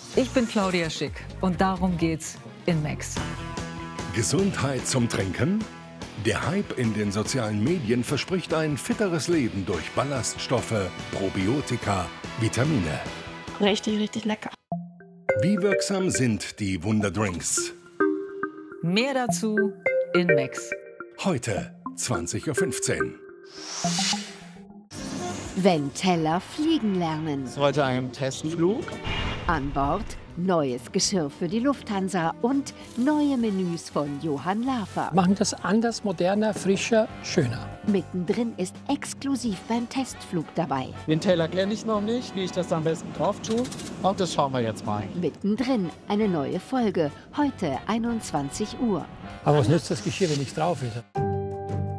Ich bin Claudia Schick und darum geht's in Max. Gesundheit zum Trinken? Der Hype in den sozialen Medien verspricht ein fitteres Leben durch Ballaststoffe, Probiotika, Vitamine. Richtig, richtig lecker. Wie wirksam sind die Wunderdrinks? Mehr dazu in Max. Heute 20:15 Uhr. Wenn Teller fliegen lernen. Heute ein Testflug. An Bord neues Geschirr für die Lufthansa und neue Menüs von Johann Lafer. Machen das anders, moderner, frischer, schöner. Mittendrin ist exklusiv beim Testflug dabei. Den Teller kenne ich noch nicht, wie ich das am besten drauf tue. Und das schauen wir jetzt mal. Mittendrin eine neue Folge, heute 21 Uhr. Aber was nützt das Geschirr, wenn nichts drauf ist?